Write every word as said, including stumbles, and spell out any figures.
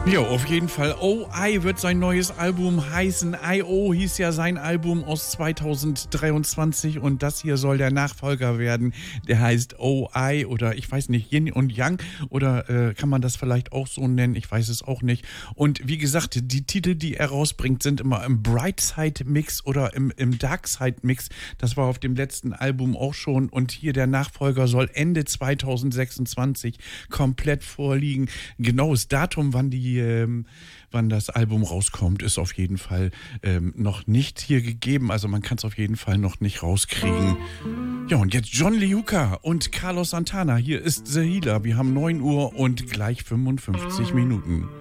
Ja, auf jeden Fall. Oh, I wird sein neues Album heißen. I O hieß ja sein Album aus zweitausenddreiundzwanzig und das hier soll der Nachfolger werden. Der heißt Oh, I oder ich weiß nicht, Yin und Yang oder äh, kann man das vielleicht auch so nennen? Ich weiß es auch nicht. Und wie gesagt, die Titel, die er rausbringt, sind immer im Brightside-Mix oder im, im Darkside-Mix. Das war auf dem letzten Album auch schon und hier der Nachfolger soll Ende zweitausendsechsundzwanzig komplett vorliegen. Genaues Datum, wann die Ähm, wann das Album rauskommt, ist auf jeden Fall ähm, noch nicht hier gegeben. Also man kann es auf jeden Fall noch nicht rauskriegen. Ja, und jetzt John Liuca und Carlos Santana. Hier ist The Healer. Wir haben neun Uhr und gleich fünfundfünfzig Minuten.